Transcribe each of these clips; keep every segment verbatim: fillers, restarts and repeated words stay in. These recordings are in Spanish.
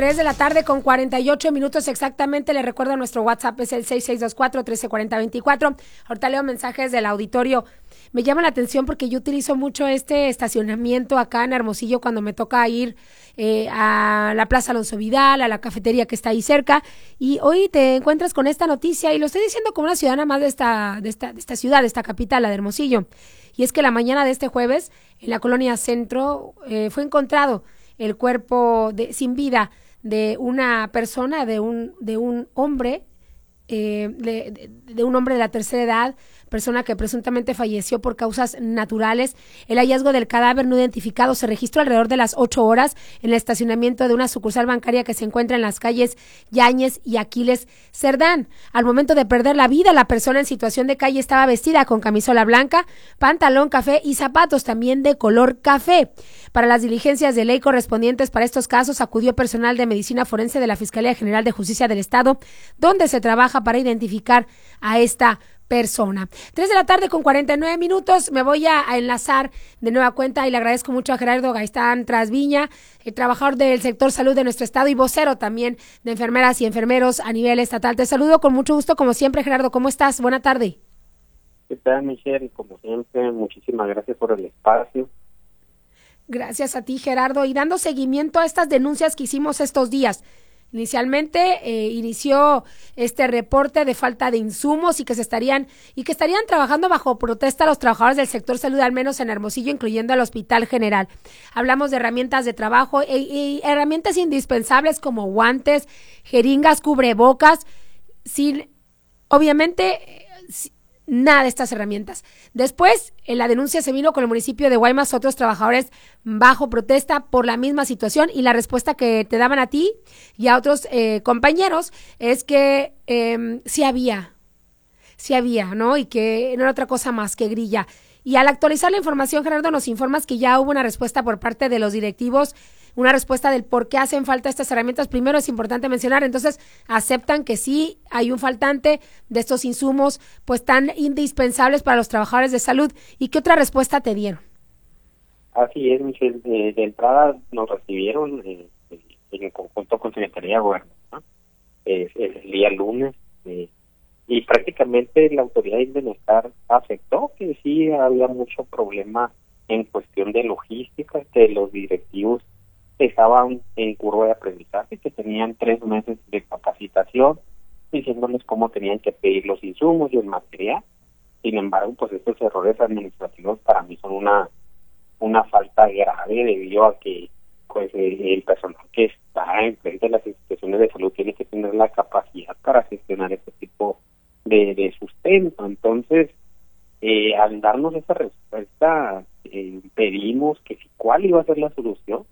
tres de la tarde con cuarenta y ocho minutos exactamente. Les recuerdo nuestro WhatsApp es el seis seis dos cuatro, uno tres cuatro cero dos cuatro. Ahorita leo mensajes del auditorio. Me llama la atención porque yo utilizo mucho este estacionamiento acá en Hermosillo cuando me toca ir eh, a la Plaza Alonso Vidal, a la cafetería que está ahí cerca, y hoy te encuentras con esta noticia, y lo estoy diciendo como una ciudadana más de esta, de esta, de esta ciudad, de esta capital, la de Hermosillo, y es que la mañana de este jueves, en la colonia Centro, eh, fue encontrado el cuerpo de, sin vida de una persona, de un, de un hombre, eh, de, de, de un hombre de la tercera edad, persona que presuntamente falleció por causas naturales. El hallazgo del cadáver no identificado se registró alrededor de las ocho horas en el estacionamiento de una sucursal bancaria que se encuentra en las calles Yáñez y Aquiles Cerdán. Al momento de perder la vida, la persona en situación de calle estaba vestida con camisola blanca, pantalón café y zapatos también de color café. Para las diligencias de ley correspondientes para estos casos, acudió personal de medicina forense de la Fiscalía General de Justicia del Estado, donde se trabaja para identificar a esta persona. Tres de la tarde con cuarenta y nueve minutos. Me voy a, a enlazar de nueva cuenta y le agradezco mucho a Gerardo Gaistán Trasviña, el trabajador del sector salud de nuestro estado y vocero también de enfermeras y enfermeros a nivel estatal. Te saludo con mucho gusto, como siempre, Gerardo. ¿Cómo estás? Buena tarde. ¿Qué tal, Michelle? Como siempre, muchísimas gracias por el espacio. Gracias a ti, Gerardo. Y dando seguimiento a estas denuncias que hicimos estos días. Inicialmente eh, inició este reporte de falta de insumos y que se estarían y que estarían trabajando bajo protesta los trabajadores del sector salud, al menos en Hermosillo, incluyendo el Hospital General. Hablamos de herramientas de trabajo y, y herramientas indispensables como guantes, jeringas, cubrebocas, sin, obviamente, sin, nada de estas herramientas. Después, en la denuncia se vino con el municipio de Guaymas, otros trabajadores bajo protesta por la misma situación, y la respuesta que te daban a ti y a otros eh, compañeros es que eh, sí había, sí había, ¿no? Y que no era otra cosa más que grilla. Y al actualizar la información, Gerardo, nos informas que ya hubo una respuesta por parte de los directivos, una respuesta del por qué hacen falta estas herramientas. Primero es importante mencionar, entonces aceptan que sí hay un faltante de estos insumos pues tan indispensables para los trabajadores de salud. ¿Y qué otra respuesta te dieron? Así es, Michelle. Eh, de entrada nos recibieron eh, en conjunto con Secretaría de Gobierno, ¿no? eh, el día lunes, eh, y prácticamente la Autoridad de Bienestar aceptó que sí había mucho problema en cuestión de logística, que los directivos estaban en curva de aprendizaje, que tenían tres meses de capacitación, diciéndoles cómo tenían que pedir los insumos y el material. Sin embargo, pues estos errores administrativos para mí son una una falta grave, debido a que pues el, el personal que está en frente de las instituciones de salud tiene que tener la capacidad para gestionar este tipo de, de sustento. Entonces, eh, al darnos esa respuesta, eh, pedimos que si cuál iba a ser la solución,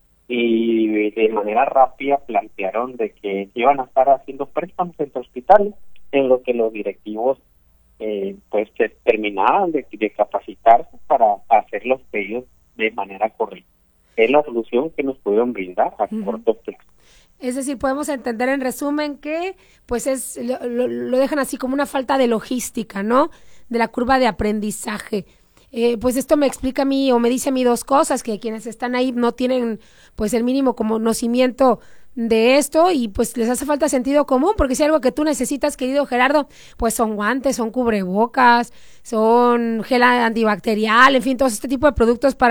y de manera rápida plantearon de que iban a estar haciendo préstamos entre hospitales, en lo que los directivos eh, pues se terminaban de, de capacitarse para hacer los pedidos de manera correcta. Es la solución que nos pudieron brindar a uh-huh. corto plazo. Es decir, podemos entender en resumen que pues es lo, lo, lo dejan así como una falta de logística, ¿no? De la curva de aprendizaje. Eh, pues esto me explica a mí, o me dice a mí dos cosas, que quienes están ahí no tienen pues el mínimo conocimiento de esto, y pues les hace falta sentido común, porque si algo que tú necesitas, querido Gerardo, pues son guantes, son cubrebocas, son gel antibacterial, en fin, todo este tipo de productos para